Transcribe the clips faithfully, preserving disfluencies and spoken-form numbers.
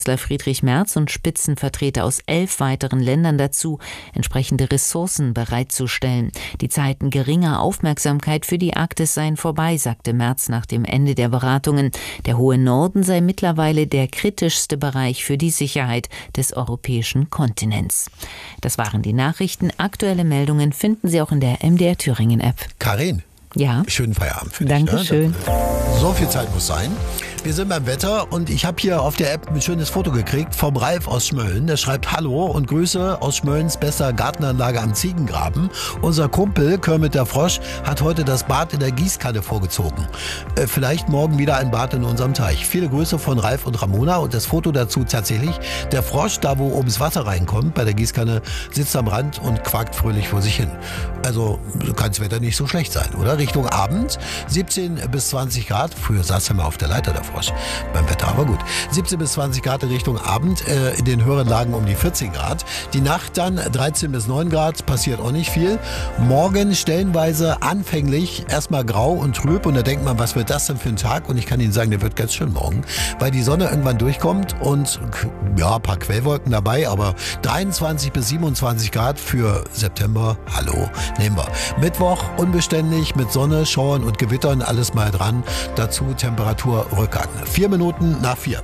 Friedrich Merz und Spitzenvertreter aus elf weiteren Ländern dazu, entsprechende Ressourcen bereitzustellen. Die Zeiten geringer Aufmerksamkeit für die Arktis seien vorbei, sagte Merz nach dem Ende der Beratungen. Der hohe Norden sei mittlerweile der kritischste Bereich für die Sicherheit des europäischen Kontinents. Das waren die Nachrichten. Aktuelle Meldungen finden Sie auch in der M D R Thüringen App. Karin. Ja. Schönen Feierabend für dich. Dankeschön. Ne? So viel Zeit muss sein. Wir sind beim Wetter und ich habe hier auf der App ein schönes Foto gekriegt vom Ralf aus Schmölln. Der schreibt Hallo und Grüße aus Schmöllns bester Gartenanlage am Ziegengraben. Unser Kumpel Kermit der Frosch hat heute das Bad in der Gießkanne vorgezogen. Äh, vielleicht morgen wieder ein Bad in unserem Teich. Viele Grüße von Ralf und Ramona und das Foto dazu tatsächlich. Der Frosch, da wo oben das Wasser reinkommt, bei der Gießkanne, sitzt am Rand und quakt fröhlich vor sich hin. Also kann das Wetter nicht so schlecht sein, oder? Richtung Abend, siebzehn bis zwanzig Grad. Früher saß er mal auf der Leiter der Frosch beim Wetter, aber gut. siebzehn bis zwanzig Grad in Richtung Abend, äh, in den höheren Lagen um die vierzehn Grad. Die Nacht dann dreizehn bis neun Grad, passiert auch nicht viel. Morgen stellenweise anfänglich erstmal grau und trüb und da denkt man, was wird das denn für ein Tag? Und ich kann Ihnen sagen, der wird ganz schön morgen, weil die Sonne irgendwann durchkommt und ja, ein paar Quellwolken dabei, aber dreiundzwanzig bis siebenundzwanzig Grad für September, hallo, nehmen wir. Mittwoch unbeständig mit Sonne, Schauern und Gewittern, alles mal dran. Dazu Temperatur Rückgang. Vier Minuten nach vier.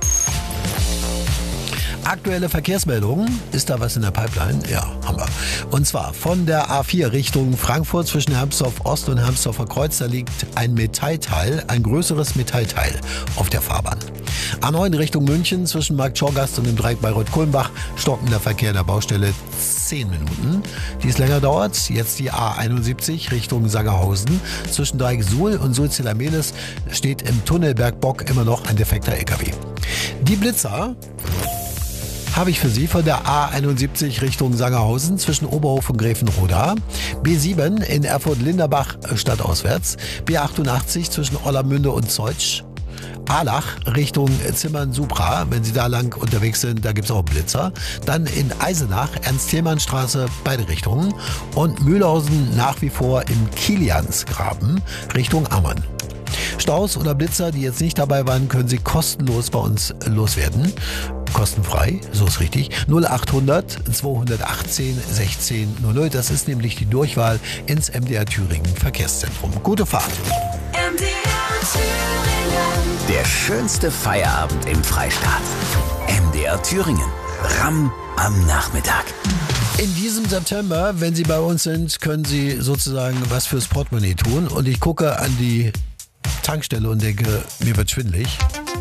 Aktuelle Verkehrsmeldungen. Ist da was in der Pipeline? Ja, haben wir. Und zwar von der A vier Richtung Frankfurt zwischen Hermsdorf Ost und Hermsdorfer Kreuz. Da liegt ein Metallteil, ein größeres Metallteil auf der Fahrbahn. A neun Richtung München zwischen Markt-Schorgast und dem Dreieck Bayreuth-Kulmbach. Stockender Verkehr der Baustelle zehn Minuten. Die es länger dauert. Jetzt die A einundsiebzig Richtung Sangerhausen. Zwischen Dreieck Suhl und Sulzilla-Mehlis steht im Tunnel Bergbock immer noch ein defekter L K W. Die Blitzer habe ich für Sie von der A einundsiebzig Richtung Sangerhausen zwischen Oberhof und Gräfenroda, B sieben in Erfurt-Linderbach stadtauswärts, B achtundachtzig zwischen Ollermünde und Zeutsch, Allach Richtung Zimmern-Supra, wenn Sie da lang unterwegs sind, da gibt es auch Blitzer. Dann in Eisenach, Ernst-Thälmann-Straße, beide Richtungen und Mühlhausen nach wie vor im Kiliansgraben Richtung Ammann. Staus oder Blitzer, die jetzt nicht dabei waren, können Sie kostenlos bei uns loswerden. Kostenfrei, so ist richtig. null achthundert zweihundertachtzehn sechzehn null null. Das ist nämlich die Durchwahl ins M D R Thüringen Verkehrszentrum. Gute Fahrt. M D R Thüringen. Der schönste Feierabend im Freistaat. M D R Thüringen. Ramm am Nachmittag. In diesem September, wenn Sie bei uns sind, können Sie sozusagen was fürs Portemonnaie tun. Und ich gucke an die Tankstelle und denke, mir wird schwindelig.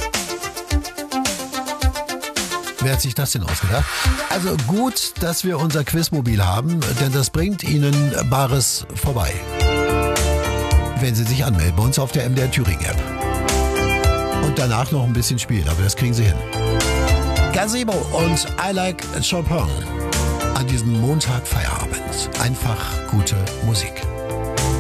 Wer hat sich das denn ausgedacht? Also gut, dass wir unser Quizmobil haben, denn das bringt Ihnen Bares vorbei. Wenn Sie sich anmelden bei uns auf der M D R Thüringen App. Und danach noch ein bisschen spielen, aber das kriegen Sie hin. Gazebo und I Like Chopin. An diesem Montag Feierabend. Einfach gute Musik.